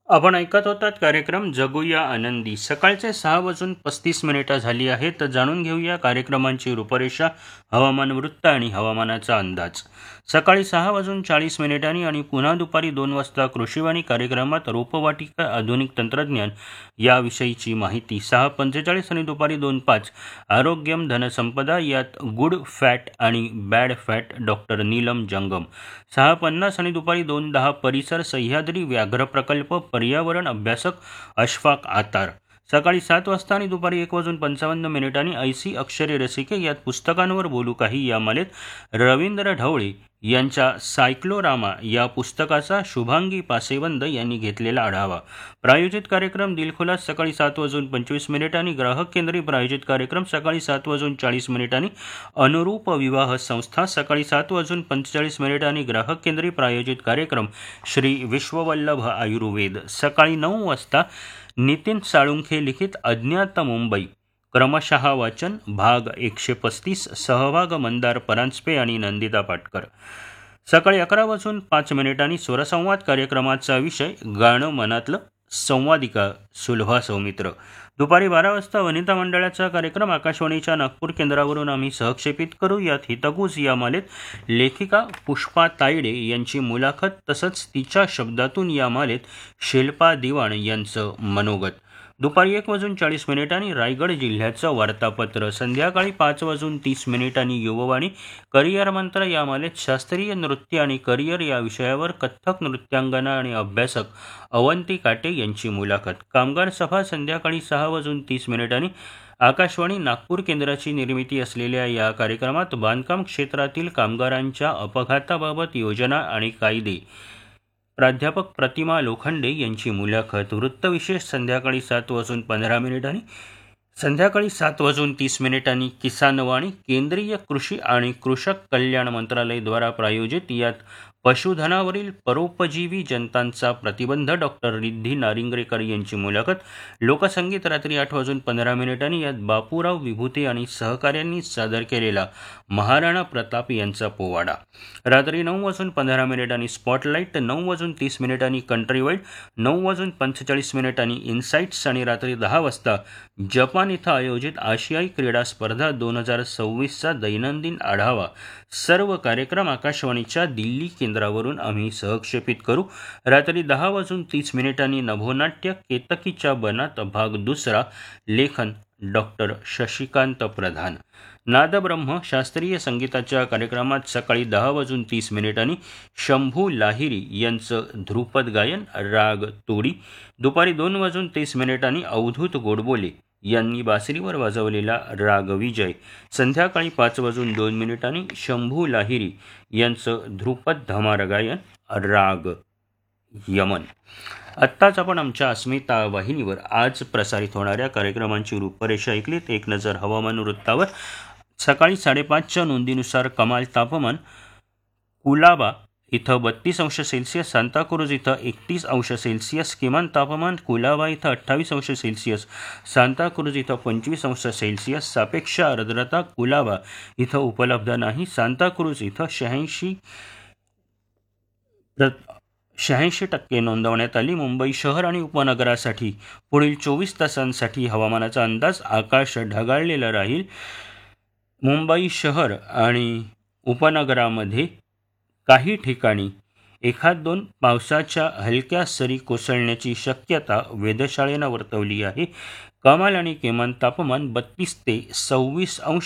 आपण ऐकत होतात कार्यक्रम जगूया आनंदी. सकाळचे 6:35 झाली आहे. तर जाणून घेऊया कार्यक्रमांची रूपरेषा, हवामान वृत्त आणि हवामानाचा अंदाज. सकाळी 6:40 आणि पुन्हा दुपारी 2 वाजता कृषीवाणी कार्यक्रमात रोपवाटिका आधुनिक तंत्रज्ञान याविषयीची माहिती. 6:45 आणि दुपारी 2:05 आरोग्यम धनसंपदा, यात गुड फॅट आणि बॅड फॅट, डॉक्टर नीलम जंगम. 6:50 आणि दुपारी 2:10 परिसर, सह्याद्री व्याघ्र प्रकल्प, पर्यावरण अभ्यासक अशफाक आतार. सकाळी 7 वाजता आणि दुपारी 1:55 ऐसी अक्षरे रसिके, यात पुस्तकांवर बोलू काही या मालेत रवींद्र ढवळे यांच्या सायक्लोरामा या पुस्तकाचा शुभांगी पासेवंद यांनी घेतलेला आढावा. प्रायोजित कार्यक्रम दिलखुलास सकाळी 7:25 ग्राहक केंद्री प्रायोजित कार्यक्रम सकाळी 7:40 अनुरूप विवाह संस्था सकाळी 7:45 ग्राहक केंद्री प्रायोजित कार्यक्रम श्री विश्ववल्लभ आयुर्वेद. सकाळी 9 वाजता नितीन साळुंखे लिखित अज्ञात मुंबई, क्रमशः वाचन भाग 135, सहभाग मंदार परांजपे आणि नंदिता पाटकर. सकाळी 11:05 स्वरसंवाद कार्यक्रमाचा विषय गाणं मनातलं, संवादिका सुलभा सौमित्र. दुपारी 12 वाजता वनिता मंडळाचा कार्यक्रम आकाशवाणीच्या नागपूर केंद्रावरून आम्ही सहक्षेपित करू. यात हितगुज या मालेत लेखिका पुष्पा तायडे यांची मुलाखत, तसंच तिच्या शब्दातून या मालेत शिल्पा दिवाण यांचं मनोगत. दुपारी 1:40 रायगड जिल्ह्याचं वार्तापत्र. संध्याकाळी 5:30 युववाणी, करिअर मंत्र या मालेत शास्त्रीय नृत्य आणि करिअर या विषयावर कथ्थक नृत्यांगना आणि अभ्यासक अवंती काटे यांची मुलाखत. कामगार सभा संध्याकाळी 6:30 आकाशवाणी नागपूर केंद्राची निर्मिती असलेल्या या कार्यक्रमात बांधकाम क्षेत्रातील कामगारांच्या अपघाताबाबत योजना आणि कायदे, प्राध्यापक प्रतिमा लोखंडे यांची मुलाखत. वृत्तविशेष संध्याकाळी 7:15 संध्याकाळी 7:30 किसानवाणी, केंद्रीय कृषी आणि कृषक कल्याण मंत्रालयाद्वारा प्रायोजित, यात पशुधनावरील परोपजीवी जंतांचा प्रतिबंध, डॉक्टर रिद्धी नारिंगरेकर यांची मुलाखत. लोकसंगीत रात्री 8:15 यात बापूराव विभूते आणि सहकाऱ्यांनी सादर केलेला महाराणा प्रताप यांचा पोवाडा. रात्री 9:15 स्पॉटलाईट, 9:30 कंट्री वाईड, 9:45 इन्साइट्स आणि रात्री 10 वाजता जपान इथं आयोजित आशियाई क्रीडा स्पर्धा 2026चा दैनंदिन आढावा. सर्व कार्यक्रम आकाशवाणीच्या दिल्ली केंद्रावरून आम्ही सहक्षेपित करू. रात्री 10:30 नभोनाट्य, केतकीच्या बनात भाग 2, लेखन डॉक्टर शशिकांत प्रधान. नादब्रह्म शास्त्रीय संगीताच्या कार्यक्रमात सकाळी 10:30 शंभू लाहिरी यांचं ध्रुपद गायन, राग तोडी. दुपारी 2:30 अवधूत गोडबोले यांनी बासरीवर वाजवलेला राग विजय. संध्याकाळी 5:02 शंभू लाहिरी यांचं ध्रुपद धमार गायन, राग यमन. आत्ताच आपण आमच्या अस्मिता वाहिनीवर आज प्रसारित होणाऱ्या कार्यक्रमांची रूपरेषा ऐकलीत. एक नजर हवामान वृत्तावर. सकाळी 5:30च्या नोंदीनुसार कमाल तापमान कुलाबा इथं 32°C, सांताक्रूज इथं 31°C, किमान तापमान कुलाबा इथं 28°C, सांताक्रूज इथं 25°C, सापेक्ष आर्द्रता कुलाबा इथं उपलब्ध नाही, सांताक्रूज इथं 86% नोंदवण्यात आली. मुंबई शहर आणि उपनगरासाठी पुढील 24 तासांसाठी हवामानाचा अंदाज. आकाश ढगाळलेलं राहील. मुंबई शहर आणि उपनगरामध्ये काही ठिकाणी 1-2 पावसाच्या हलक्या सरी कोसळण्याची शक्यता वेधशाळेनं वर्तवली आहे. कमाल आणि किमान तापमान 32 ते 26 अंश